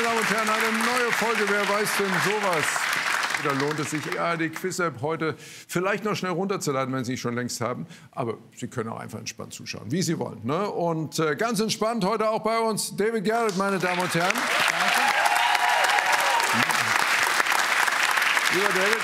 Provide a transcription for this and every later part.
meine Damen und Herren, eine neue Folge Wer weiß denn sowas? Da lohnt es sich, die ARD-Quiz-App heute vielleicht noch schnell runterzuladen, wenn Sie es schon längst haben. Aber Sie können auch einfach entspannt zuschauen, wie Sie wollen. Ne? Und ganz entspannt heute auch bei uns David Garrett, meine Damen und Herren. Lieber David,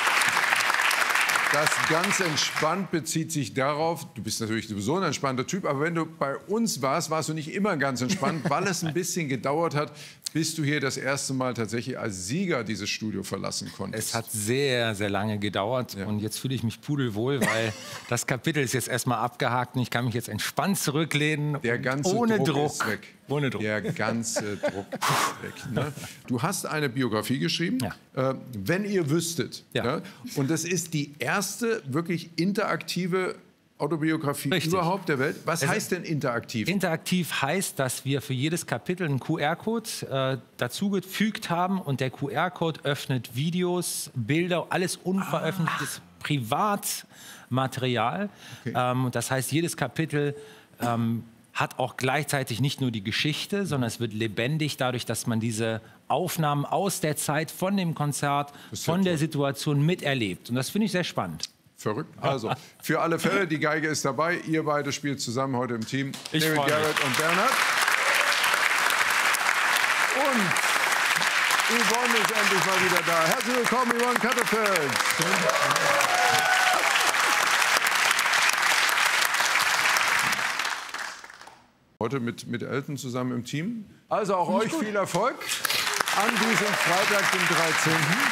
das ganz entspannt bezieht sich darauf, du bist natürlich sowieso ein entspannter Typ, aber wenn du bei uns warst, warst du nicht immer ganz entspannt, weil es ein bisschen gedauert hat, bis du hier das erste Mal tatsächlich als Sieger dieses Studio verlassen konntest. Es hat sehr, sehr lange gedauert und jetzt fühle ich mich pudelwohl, weil das Kapitel ist jetzt erstmal abgehakt und ich kann mich jetzt entspannt zurücklehnen. Der ganze ohne Druck Druck ist weg. Ohne Druck. Der ganze Druck ist weg. Ne? Du hast eine Biografie geschrieben, wenn ihr wüsstet. Ja. Ne? Und das ist die erste wirklich interaktive Autobiografie Richtig. überhaupt der Welt. Was heißt denn interaktiv? Interaktiv heißt, dass wir für jedes Kapitel einen QR-Code dazugefügt haben und der QR-Code öffnet Videos, Bilder, alles unveröffentlichtes Privatmaterial. Okay. Das heißt, jedes Kapitel hat auch gleichzeitig nicht nur die Geschichte, sondern es wird lebendig dadurch, dass man diese Aufnahmen aus der Zeit von dem Konzert, von der Situation miterlebt. Und das finde ich sehr spannend. Verrückt. Also, für alle Fälle, die Geige ist dabei. Ihr beide spielt zusammen heute im Team. David Garrett und Bernhard. Und Yvonne ist endlich mal wieder da. Herzlich willkommen, Yvonne Katterfeld. Heute mit Elton zusammen im Team. Also auch euch viel Erfolg an diesem Freitag, dem 13.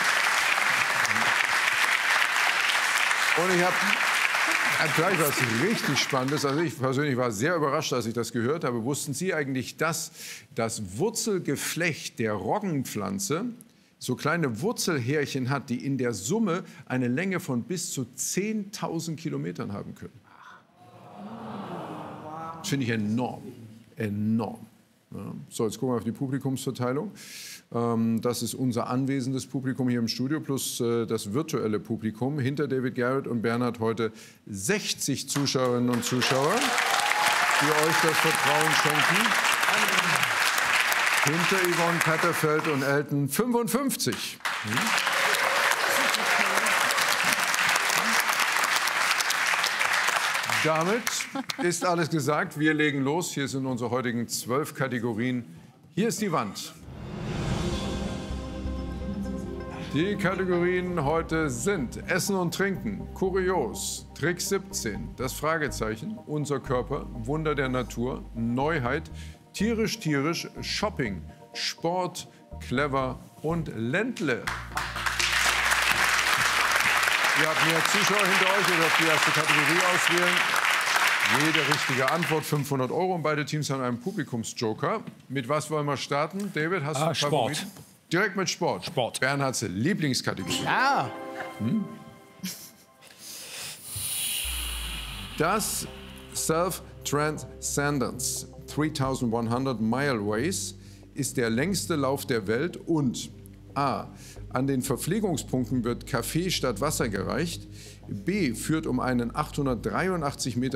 Und ich habe gleich was richtig Spannendes. Also ich persönlich war sehr überrascht, als ich das gehört habe. Wussten Sie eigentlich, dass das Wurzelgeflecht der Roggenpflanze so kleine Wurzelhärchen hat, die in der Summe eine Länge von bis zu 10.000 Kilometern haben können? Das finde ich enorm. Enorm. Ja. So, jetzt gucken wir auf die Publikumsverteilung. Das ist unser anwesendes Publikum hier im Studio plus das virtuelle Publikum. Hinter David Garrett und Bernhard heute 60 Zuschauerinnen und Zuschauer, die euch das Vertrauen schenken. Hinter Yvonne Katterfeld und Elton 55. Damit ist alles gesagt. Wir legen los. Hier sind unsere heutigen 12 Kategorien. Hier ist die Wand. Die Kategorien heute sind Essen und Trinken, Kurios, Trick 17, das Fragezeichen, Unser Körper, Wunder der Natur, Neuheit, Tierisch, Shopping, Sport, Clever und Ländle. Ihr habt mehr Zuschauer hinter euch, ihr dürft die erste Kategorie auswählen. Jede richtige Antwort 500 €. Und beide Teams haben einen Publikumsjoker. Mit was wollen wir starten? David, hast du einen Favoriten? Sport. Direkt mit Sport. Sport. Bernhards Lieblingskategorie. Ja. Das Self-Transcendence 3100 Mileways ist der längste Lauf der Welt und A. An den Verpflegungspunkten wird Kaffee statt Wasser gereicht. B. Führt um einen 883 Meter